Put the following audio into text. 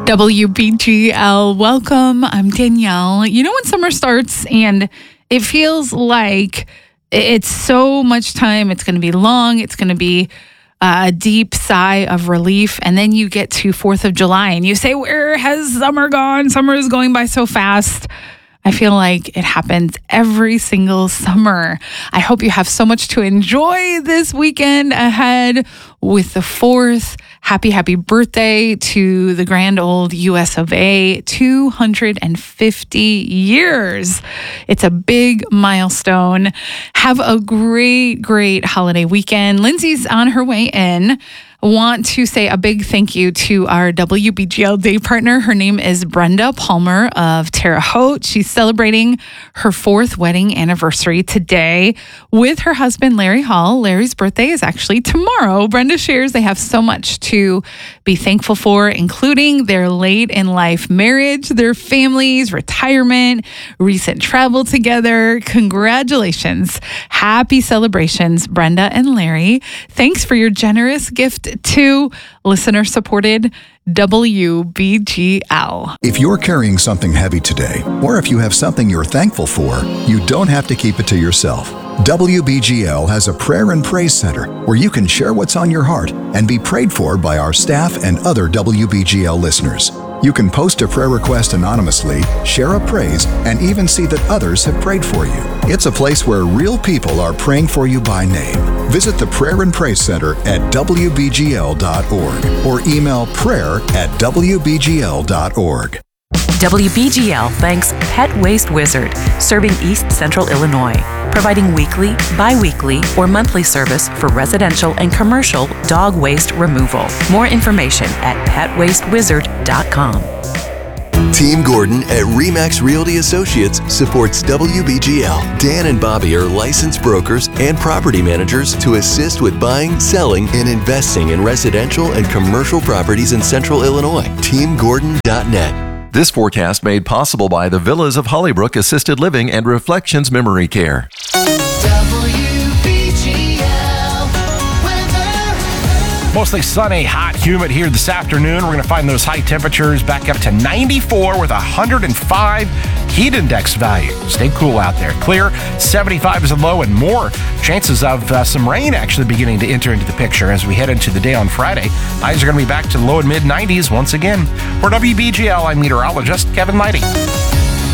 WBGL, welcome. I'm Danielle. You know when summer starts and it feels like it's so much time, it's going to be long, it's going to be a deep sigh of relief, and then you get to 4th of July and you say, where has summer gone? Summer is going by so fast. I feel like it happens every single summer. I hope you have so much to enjoy this weekend ahead with the 4th. Happy birthday to the grand old US of A, 250 years. It's a big milestone. Have a great holiday weekend. Lindsay's on her way in. Want to say a big thank you to our WBGL day partner. Her name is Brenda Palmer of Terre Haute. She's celebrating her 4th wedding anniversary today with her husband, Larry Hall. Larry's birthday is actually tomorrow. Brenda shares they have so much to be thankful for, including their late in life marriage, their families, retirement, recent travel together. Congratulations. Happy celebrations, Brenda and Larry. Thanks for your generous gift to listener-supported WBGL. If you're carrying something heavy today, or if you have something you're thankful for, you don't have to keep it to yourself. WBGL has a prayer and praise center where you can share what's on your heart and be prayed for by our staff and other WBGL listeners. You can post a prayer request anonymously, share a praise, and even see that others have prayed for you. It's a place where real people are praying for you by name. Visit the Prayer and Praise Center at WBGL.org or email prayer@WBGL.org. WBGL thanks Pet Waste Wizard, serving East Central Illinois, providing weekly, bi-weekly, or monthly service for residential and commercial dog waste removal. More information at petwastewizard.com. Team Gordon at RE/MAX Realty Associates supports WBGL. Dan and Bobby are licensed brokers and property managers to assist with buying, selling, and investing in residential and commercial properties in Central Illinois. TeamGordon.net. This forecast made possible by the Villas of Hollybrook Assisted Living and Reflections Memory Care. Mostly sunny, hot, humid here this afternoon. We're going to find those high temperatures back up to 94 with 105 heat index value. Stay cool out there. Clear, 75 is a low, and more chances of some rain actually beginning to enter into the picture as we head into the day on Friday. Highs are going to be back to low and mid 90s once again. For WBGL, I'm meteorologist Kevin Mighty.